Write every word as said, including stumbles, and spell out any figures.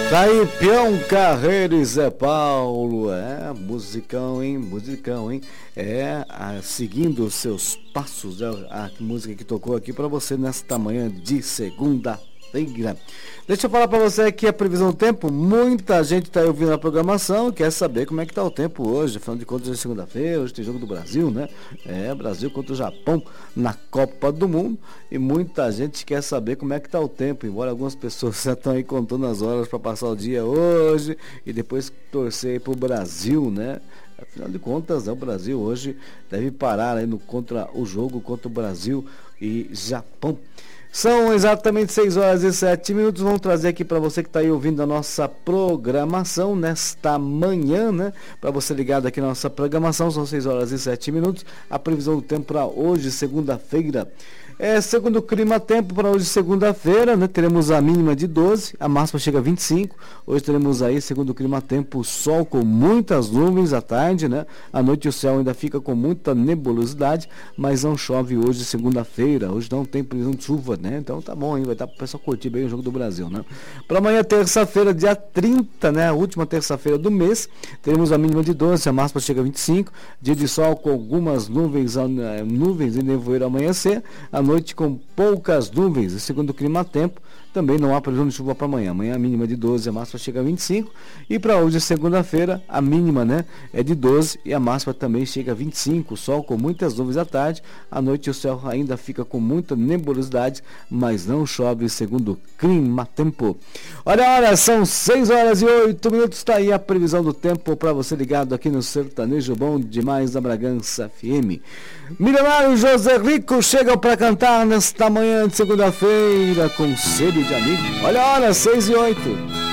Tá aí, Peão Carreiro e Zé Paulo, é, musicão, hein, musicão, hein, é, a, seguindo os seus passos, a, a música que tocou aqui pra você nesta manhã de segunda-feira. Deixa eu falar pra você aqui a previsão do tempo. Muita gente tá aí ouvindo a programação, quer saber como é que tá o tempo hoje. Afinal de contas, é segunda-feira, hoje tem jogo do Brasil, né? É, Brasil contra o Japão na Copa do Mundo. E muita gente quer saber como é que tá o tempo. Embora algumas pessoas já estão aí contando as horas para passar o dia hoje e depois torcer pro Brasil, né? Afinal de contas, né, o Brasil hoje deve parar aí no, contra o jogo contra o Brasil e Japão. São exatamente seis horas e sete minutos. Vamos trazer aqui para você que está aí ouvindo a nossa programação nesta manhã, né? Para você ligado aqui na nossa programação, são seis horas e sete minutos. A previsão do tempo para hoje, segunda-feira. É, segundo o Clima Tempo, para hoje, segunda-feira, né? Teremos a mínima de doze, a máxima chega a vinte e cinco. Hoje teremos aí, segundo o Clima Tempo, sol com muitas nuvens à tarde, né? À noite o céu ainda fica com muita nebulosidade, mas não chove hoje, segunda-feira. Hoje não tem previsão de chuva, né? Então tá bom, hein? Vai dar para o pessoal curtir bem o jogo do Brasil, né? Para amanhã, terça-feira, dia trinta, né? A última terça-feira do mês, teremos a mínima de doze, a máxima chega a vinte e cinco. Dia de sol com algumas nuvens, nuvens e nevoeiro ao amanhecer. A noite com poucas nuvens, e segundo o Clima Tempo, também não há previsão de chuva para amanhã. Amanhã a mínima de doze, a máxima chega a vinte e cinco. E para hoje, segunda-feira, a mínima, né, é de doze e a máxima também chega a vinte e cinco. Sol com muitas nuvens à tarde. À noite o céu ainda fica com muita nebulosidade, mas não chove, segundo o Clima Tempo. Olha, olha, são seis horas e oito minutos. Está aí a previsão do tempo para você ligado aqui no Sertanejo Bom Demais da Bragança F M. Milionário José Rico chega para cantar nesta manhã de segunda-feira com Sede de Amigo. Olha a hora, seis e oito.